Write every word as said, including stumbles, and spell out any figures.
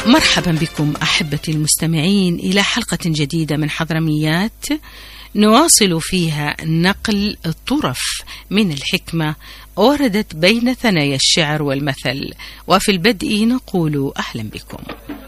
مرحبا بكم أحبتي المستمعين إلى حلقة جديدة من حضرميات نواصل فيها نقل طرف من الحكمة وردت بين ثنايا الشعر والمثل، وفي البدء نقول أهلا بكم.